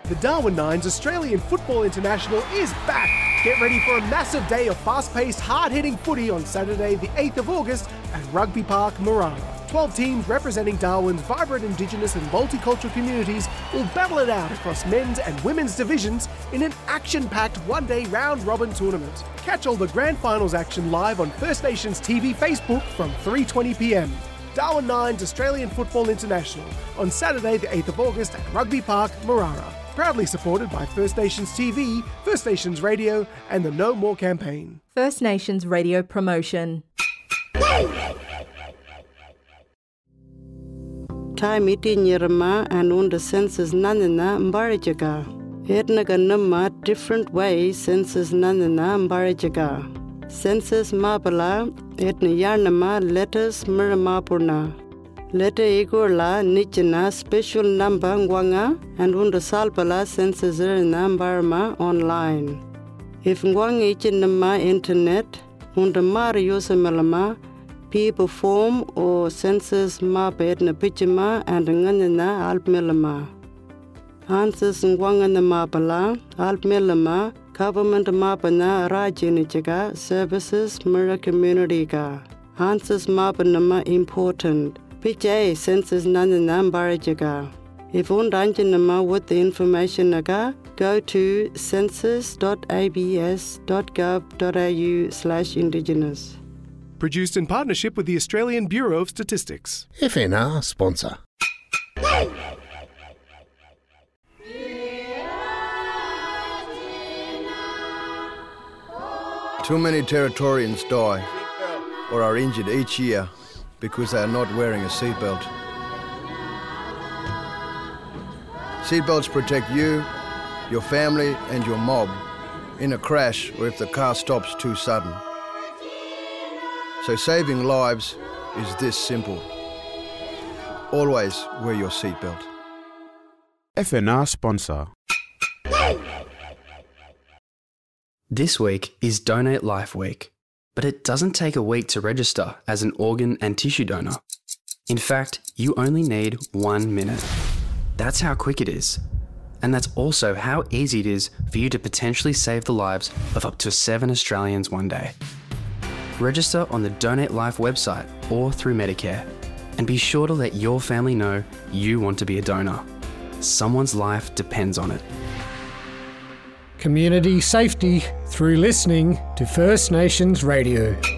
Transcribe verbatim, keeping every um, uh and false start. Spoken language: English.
The Darwin Nines Australian Football International is back. Get ready for a massive day of fast-paced, hard-hitting footy on Saturday the eighth of August at Rugby Park, Marara. twelve teams representing Darwin's vibrant Indigenous and multicultural communities will battle it out across men's and women's divisions in an action-packed one-day round-robin tournament. Catch all the grand finals action live on First Nations T V Facebook from three twenty p m. Darwin Nines Australian Football International on Saturday the eighth of August at Rugby Park, Marara. Proudly supported by First Nations T V, First Nations Radio and the No More campaign. First Nations Radio promotion. Time iti nyirama and under senses nanana mbarijaga. Etnaga nama different ways senses nanana mbarijaga. Senses mabala etna yarnama letters miramapurna. Letter igurla nichina special number ngwanga and under salpala senses irina mbarama online. If ngwang ichinama internet under mari yosamelama people form or census mapet na pichima and nganana alpmelama. Answers ngwangana mapala, alpmelama, government mapana rajinichaka, services mura community ka. Answers mapanama important. Pichai census nanana mbarajaga. If undanjanama with the information naga, go to census dot a b s dot gov dot a u slash indigenous. Produced in partnership with the Australian Bureau of Statistics. F N R sponsor. Too many Territorians die or are injured each year because they are not wearing a seatbelt. Seatbelts protect you, your family and your mob in a crash or if the car stops too sudden. So saving lives is this simple. Always wear your seatbelt. F N R sponsor. This week is Donate Life Week, but it doesn't take a week to register as an organ and tissue donor. In fact, you only need one minute. That's how quick it is. And that's also how easy it is for you to potentially save the lives of up to seven Australians one day. Register on the Donate Life website or through Medicare, and be sure to let your family know you want to be a donor. Someone's life depends on it. Community safety through listening to First Nations Radio.